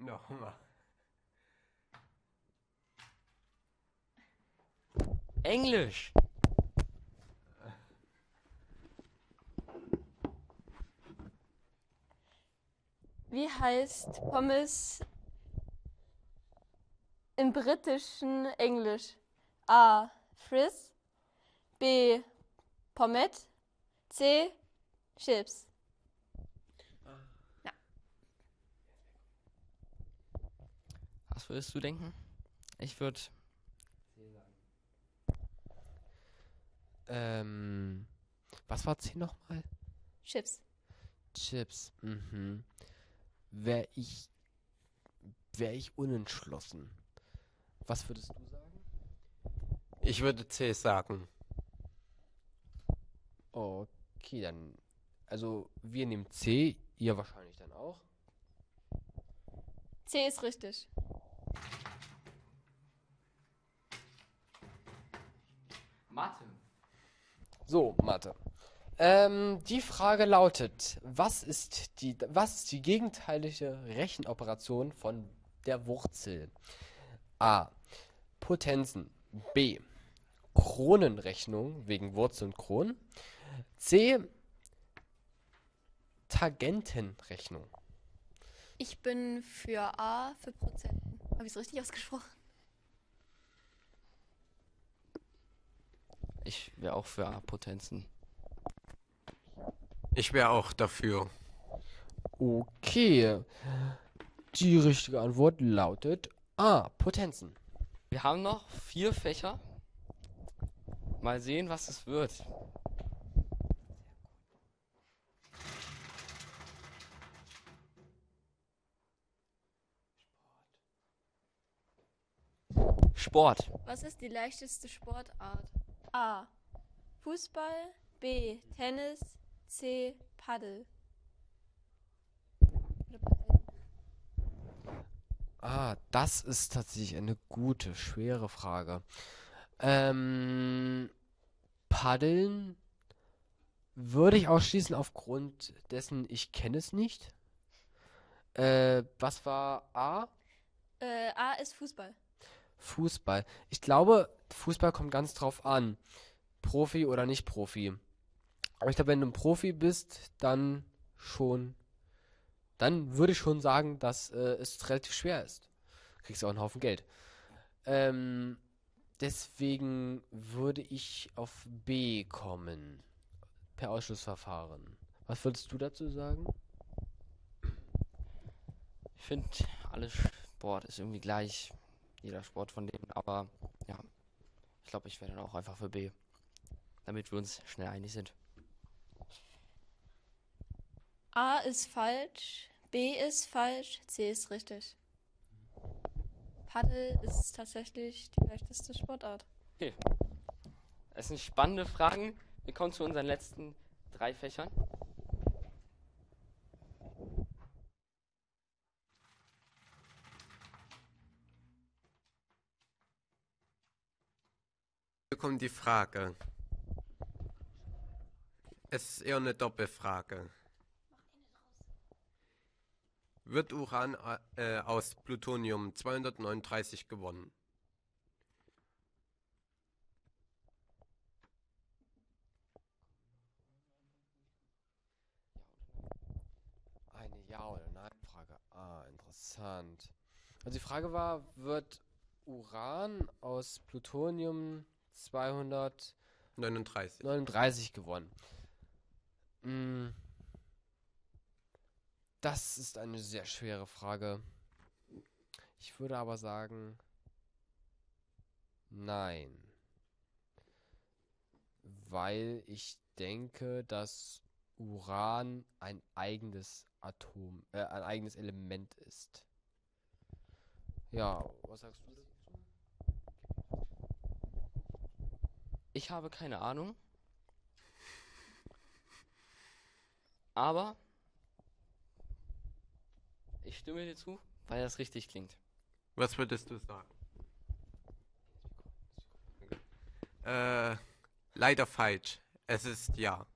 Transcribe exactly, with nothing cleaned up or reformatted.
Nochmal. Englisch. Wie heißt Pommes im britischen Englisch? A. Frizz. B. Pommet. C. Chips. Ja. Was würdest du denken? Ich würde Ähm, was war C nochmal? Chips. Chips. Mhm. Wäre ich, wäre ich unentschlossen. Was würdest du sagen? Ich würde C sagen. Okay, dann. Also, wir nehmen C, ihr wahrscheinlich dann auch. C ist richtig. Mathe. So, Mathe. Ähm, die Frage lautet, was ist die, was ist die gegenteilige Rechenoperation von der Wurzel? A. Potenzen. B. Kronenrechnung wegen Wurzel und Kronen. C. Tangentenrechnung. Ich bin für A, für Prozenten. Habe ich es richtig ausgesprochen? Ich wäre auch für A-Potenzen. Ich wäre auch dafür. Okay. Die richtige Antwort lautet A. Potenzen. Wir haben noch vier Fächer. Mal sehen, was es wird. Sport. Was ist die leichteste Sportart? A. Fußball. B. Tennis. C. Paddel. Oder Paddel. Ah, das ist tatsächlich eine gute, schwere Frage. Ähm, Paddeln würde ich ausschließen aufgrund dessen, ich kenne es nicht. Äh, was war A? Äh, A ist Fußball. Fußball. Ich glaube, Fußball kommt ganz drauf an. Profi oder nicht Profi. Aber ich glaube, wenn du ein Profi bist, dann schon, dann würde ich schon sagen, dass äh, es relativ schwer ist. Kriegst du auch einen Haufen Geld. Ähm, deswegen würde ich auf B kommen. Per Ausschlussverfahren. Was würdest du dazu sagen? Ich finde, alles Sport ist irgendwie gleich. Jeder Sport von denen. Aber ja, ich glaube, ich wäre dann auch einfach für B. Damit wir uns schnell einig sind. A ist falsch. B ist falsch. C ist richtig. Paddel ist tatsächlich die leichteste Sportart. Es sind spannende Fragen. Wir kommen zu unseren letzten drei Fächern. Hier kommt die Frage. Es ist eher eine Doppelfrage. Wird Uran äh, aus Plutonium zweihundertneununddreißig gewonnen? Eine Ja- oder Nein-Frage. Ah, interessant. Also die Frage war, wird Uran aus Plutonium zweihundertneununddreißig neununddreißig gewonnen? Mm, Das ist eine sehr schwere Frage. Ich würde aber sagen, nein. Weil ich denke, dass Uran ein eigenes Atom, äh, ein eigenes Element ist. Ja, was sagst du dazu? Ich habe keine Ahnung. Aber ich stimme dir zu, weil das richtig klingt. Was würdest du sagen? Äh, leider falsch. Es ist ja.